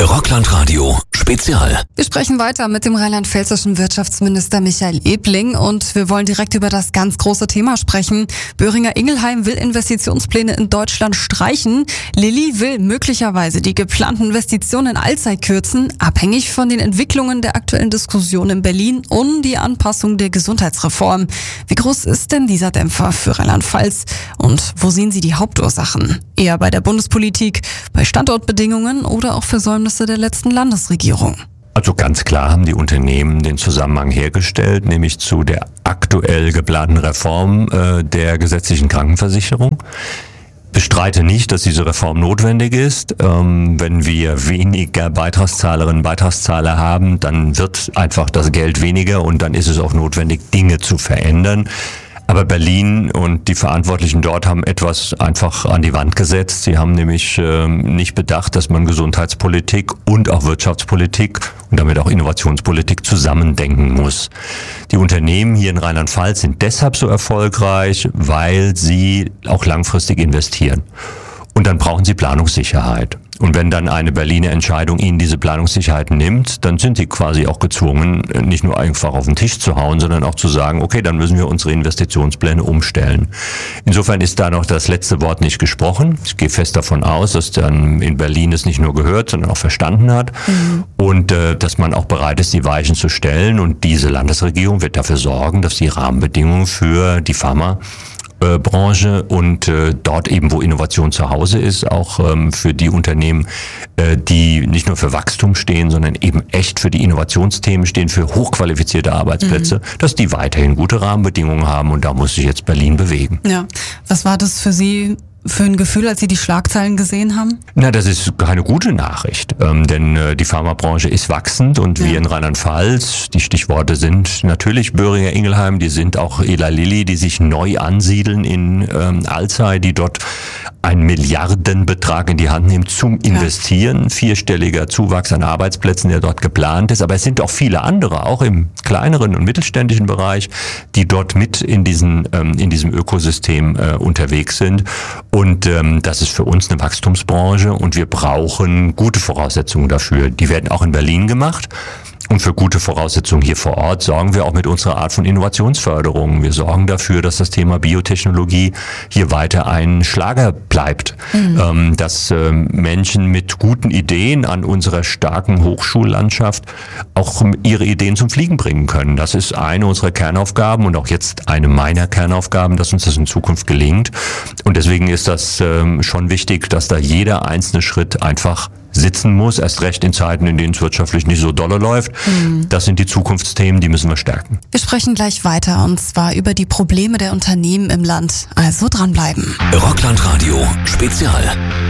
Rockland-Radio Spezial. Wir sprechen weiter mit dem rheinland-pfälzischen Wirtschaftsminister Michael Ebling und wir wollen direkt über das ganz große Thema sprechen. Boehringer Ingelheim will Investitionspläne in Deutschland streichen. Lilly will möglicherweise die geplanten Investitionen in Alzey kürzen, abhängig von den Entwicklungen der aktuellen Diskussion in Berlin um die Anpassung der Gesundheitsreform. Wie groß ist denn dieser Dämpfer für Rheinland-Pfalz und wo sehen Sie die Hauptursachen? Eher bei der Bundespolitik, bei Standortbedingungen oder auch Versäumnisse der letzten Landesregierung? Also ganz klar haben die Unternehmen den Zusammenhang hergestellt, nämlich zu der aktuell geplanten Reform der gesetzlichen Krankenversicherung. Bestreite nicht, dass diese Reform notwendig ist. Wenn wir weniger Beitragszahlerinnen und Beitragszahler haben, dann wird einfach das Geld weniger und dann ist es auch notwendig, Dinge zu verändern. Aber Berlin und die Verantwortlichen dort haben etwas einfach an die Wand gesetzt. Sie haben nämlich nicht bedacht, dass man Gesundheitspolitik und auch Wirtschaftspolitik und damit auch Innovationspolitik zusammendenken muss. Die Unternehmen hier in Rheinland-Pfalz sind deshalb so erfolgreich, weil sie auch langfristig investieren. Und dann brauchen sie Planungssicherheit. Und wenn dann eine Berliner Entscheidung ihnen diese Planungssicherheit nimmt, dann sind sie quasi auch gezwungen, nicht nur einfach auf den Tisch zu hauen, sondern auch zu sagen, okay, dann müssen wir unsere Investitionspläne umstellen. Insofern ist da noch das letzte Wort nicht gesprochen. Ich gehe fest davon aus, dass dann in Berlin es nicht nur gehört, sondern auch verstanden hat. Und dass man auch bereit ist, die Weichen zu stellen. Und diese Landesregierung wird dafür sorgen, dass die Rahmenbedingungen für die Pharmabranche und dort eben, wo Innovation zu Hause ist, auch für die Unternehmen, die nicht nur für Wachstum stehen, sondern eben echt für die Innovationsthemen stehen, für hochqualifizierte Arbeitsplätze, dass die weiterhin gute Rahmenbedingungen haben und da muss sich jetzt Berlin bewegen. Ja, was war das für Sie für ein Gefühl, als Sie die Schlagzeilen gesehen haben? Na, das ist keine gute Nachricht, denn die Pharmabranche ist wachsend und wir in Rheinland-Pfalz, die Stichworte sind natürlich Boehringer Ingelheim, die sind auch Eli Lilly, die sich neu ansiedeln in Alzey, die dort einen Milliardenbetrag in die Hand nehmen zum Investieren, vierstelliger Zuwachs an Arbeitsplätzen, der dort geplant ist, aber es sind auch viele andere, auch im kleineren und mittelständischen Bereich, die dort mit in diesem Ökosystem unterwegs sind. Und das ist für uns eine Wachstumsbranche und wir brauchen gute Voraussetzungen dafür. Die werden auch in Berlin gemacht. Und für gute Voraussetzungen hier vor Ort sorgen wir auch mit unserer Art von Innovationsförderung. Wir sorgen dafür, dass das Thema Biotechnologie hier weiter ein Schlager bleibt. Dass Menschen mit guten Ideen an unserer starken Hochschullandschaft auch ihre Ideen zum Fliegen bringen können. Das ist eine unserer Kernaufgaben und auch jetzt eine meiner Kernaufgaben, dass uns das in Zukunft gelingt. Und deswegen ist das schon wichtig, dass da jeder einzelne Schritt einfach sitzen muss, erst recht in Zeiten, in denen es wirtschaftlich nicht so dolle läuft. Das sind die Zukunftsthemen, die müssen wir stärken. Wir sprechen gleich weiter und zwar über die Probleme der Unternehmen im Land. Also dranbleiben. Rockland-Radio Spezial.